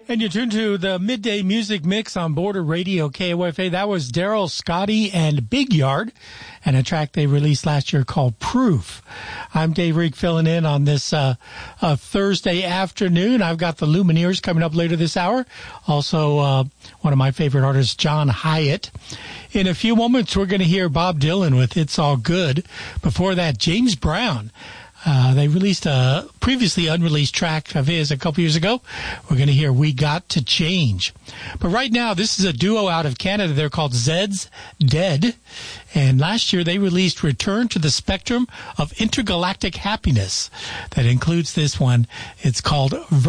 And you're tuned to the Midday Music Mix on Border Radio KOFA. That was Daryl Scotty and Big Yard, and a track they released last year called Proof. I'm Dave Reek filling in on this Thursday afternoon. I've got the Lumineers coming up later this hour. Also, one of my favorite artists, John Hyatt. In a few moments, we're going to hear Bob Dylan with It's All Good. Before that, James Brown. They released a previously unreleased track of his a couple years ago. We're going to hear We Got to Change. But right now, this is a duo out of Canada. They're called Zeds Dead. And last year, they released Return to the Spectrum of Intergalactic Happiness. That includes this one. It's called